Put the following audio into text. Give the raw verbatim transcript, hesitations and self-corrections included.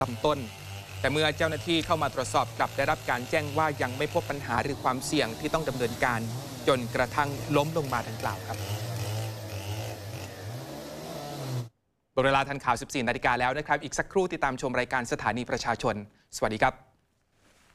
ลำต้นแต่เมื่อเจ้าหน้าที่เข้ามาตรวจสอบกลับได้รับการแจ้งว่ายังไม่พบปัญหาหรือความเสี่ยงที่ต้องดำเนินการจนกระทั่งล้มลงมาดังกล่าวครับเวลาทันข่าว สิบสี่ นาฬิกาแล้วนะครับอีกสักครู่ติดตามชมรายการสถานีประชาชนสวัสดีครับ